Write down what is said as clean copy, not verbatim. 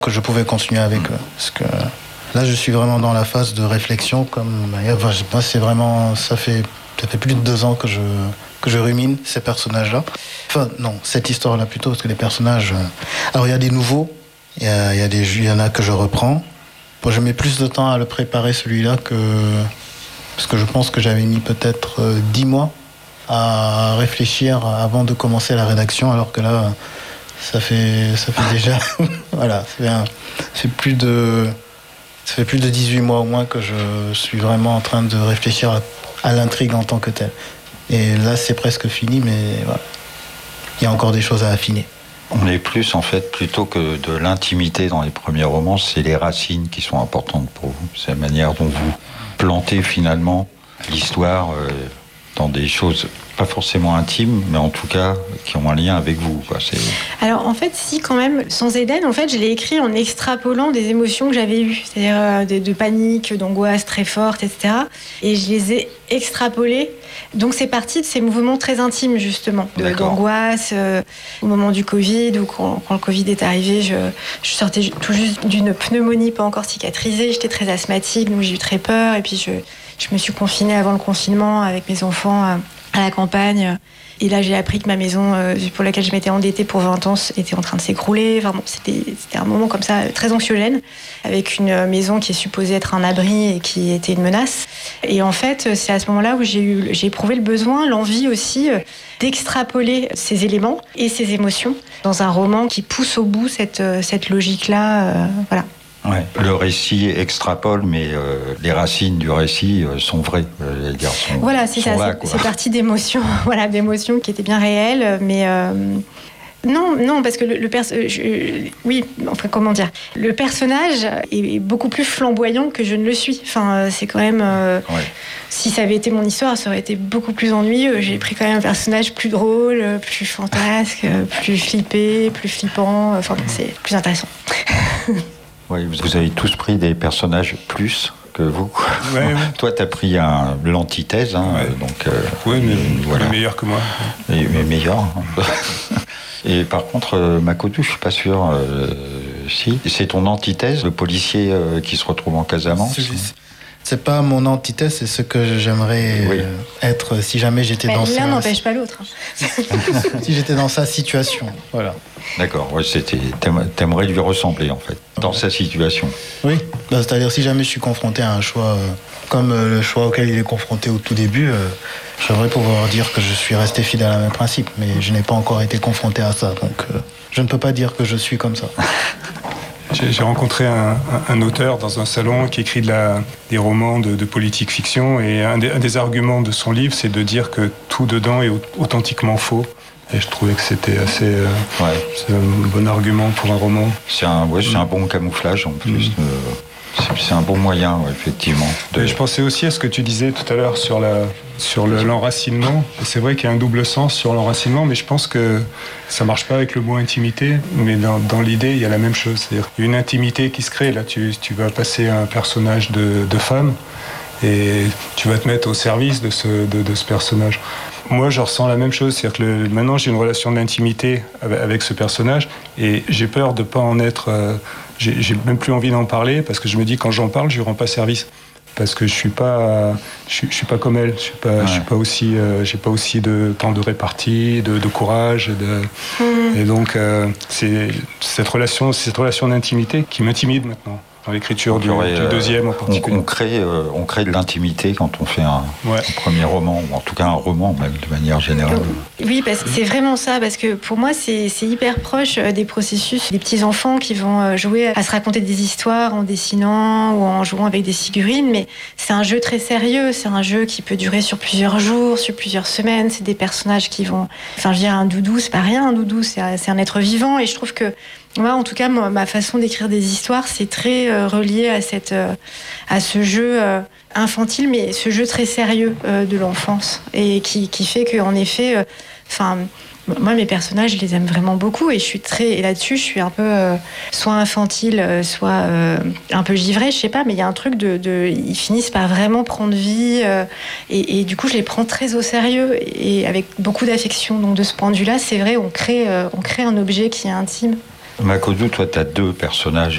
que je pouvais continuer avec eux. Parce que là, je suis vraiment dans la phase de réflexion. Moi, c'est vraiment, ça fait plus de 2 ans que je rumine ces personnages-là. Enfin, non, cette histoire-là plutôt, parce que les personnages... Alors, il y a des nouveaux, il y en a que je reprends. Bon, je mets plus de temps à le préparer, celui-là, parce que je pense que j'avais mis peut-être 10 mois à réfléchir avant de commencer la rédaction, alors que là, ça fait déjà... voilà, ça fait plus de 18 mois au moins que je suis vraiment en train de réfléchir à l'intrigue en tant que telle. Et là, c'est presque fini, mais voilà. Il y a encore des choses à affiner. On est plus, en fait, plutôt que de l'intimité dans les premiers romans, c'est les racines qui sont importantes pour vous. C'est la manière dont vous plantez finalement l'histoire dans des choses pas forcément intimes, mais en tout cas qui ont un lien avec vous, quoi. Alors en fait, si quand même, Sans Éden, en fait, je l'ai écrit en extrapolant des émotions que j'avais eues, c'est-à-dire de panique, d'angoisse très forte, etc. Et je les ai extrapolées. Donc c'est parti de ces mouvements très intimes, justement, d'angoisse, au moment du Covid, ou quand le Covid est arrivé, je sortais tout juste d'une pneumonie pas encore cicatrisée, j'étais très asthmatique, donc j'ai eu très peur, et puis je me suis confinée avant le confinement avec mes enfants à la campagne. Et là, j'ai appris que ma maison pour laquelle je m'étais endettée pour 20 ans était en train de s'écrouler. Enfin, bon, c'était un moment comme ça très anxiogène, avec une maison qui est supposée être un abri et qui était une menace. Et en fait, c'est à ce moment-là où j'ai éprouvé le besoin, l'envie aussi d'extrapoler ces éléments et ces émotions dans un roman qui pousse au bout cette logique-là. Voilà. Ouais. Le récit extrapole, mais les racines du récit sont vraies. Voilà, c'est ça. C'est parti d'émotions, voilà, d'émotions qui étaient bien réelles, mais non, parce que oui, enfin comment dire, le personnage est beaucoup plus flamboyant que je ne le suis. Enfin, c'est quand même. Si ça avait été mon histoire, ça aurait été beaucoup plus ennuyeux. J'ai pris quand même un personnage plus drôle, plus fantasque, plus flippé, plus flippant. Enfin, c'est plus intéressant. Oui, vous avez tous pris des personnages plus que vous. Ouais. Toi, tu as pris l'antithèse, donc. Oui, mais voilà. Meilleur que moi. Mais meilleur. Et par contre, Makoto, je suis pas sûr. Si, c'est ton antithèse, le policier qui se retrouve en Casamance. C'est pas mon antithèse, c'est ce que j'aimerais être si jamais j'étais dans l'un n'empêche pas l'autre. Si j'étais dans sa situation, voilà. D'accord, t'aimerais lui ressembler en fait, dans sa situation. Oui, c'est-à-dire si jamais je suis confronté à un choix comme le choix auquel il est confronté au tout début, j'aimerais pouvoir dire que je suis resté fidèle à mes principes, mais je n'ai pas encore été confronté à ça, donc je ne peux pas dire que je suis comme ça. J'ai rencontré un auteur dans un salon qui écrit des romans de politique fiction, et un des arguments de son livre, c'est de dire que tout dedans est authentiquement faux. Et je trouvais que c'était assez... c'est un bon argument pour un roman. C'est un bon camouflage en plus. C'est un bon moyen, effectivement. Je pensais aussi à ce que tu disais tout à l'heure sur l'enracinement. Et c'est vrai qu'il y a un double sens sur l'enracinement, mais je pense que ça marche pas avec le mot intimité. Mais dans l'idée, il y a la même chose. C'est-à-dire qu'il y a une intimité qui se crée. Là, tu vas passer un personnage de femme et tu vas te mettre au service de ce personnage. Moi, je ressens la même chose. C'est-à-dire que maintenant, j'ai une relation d'intimité avec ce personnage et j'ai peur de pas en être... J'ai même plus envie d'en parler parce que je me dis, quand j'en parle, je lui rends pas service. Parce que je suis pas comme elle. Je suis pas aussi, j'ai pas aussi de temps de répartie, de courage. Et donc, c'est cette relation d'intimité qui m'intimide maintenant. Dans l'écriture du deuxième en particulier. On crée de l'intimité quand on fait un premier roman, ou en tout cas un roman, même de manière générale. Oui, parce que c'est vraiment ça, parce que pour moi, c'est hyper proche des processus des petits-enfants qui vont jouer à se raconter des histoires en dessinant ou en jouant avec des figurines, mais c'est un jeu très sérieux, c'est un jeu qui peut durer sur plusieurs jours, sur plusieurs semaines, c'est des personnages qui vont... Enfin, je veux dire, un doudou, c'est pas rien, un doudou, c'est un être vivant, et je trouve que moi, en tout cas, ma façon d'écrire des histoires, c'est très relié à ce jeu infantile, mais ce jeu très sérieux de l'enfance, et qui fait qu'en effet, moi, mes personnages, je les aime vraiment beaucoup, et et là-dessus, je suis un peu soit infantile, soit un peu givrée, je sais pas, mais il y a un truc ils finissent par vraiment prendre vie, et du coup, je les prends très au sérieux et avec beaucoup d'affection. Donc, de ce point de vue-là, c'est vrai, on crée un objet qui est intime. Makoudou, toi, tu as deux personnages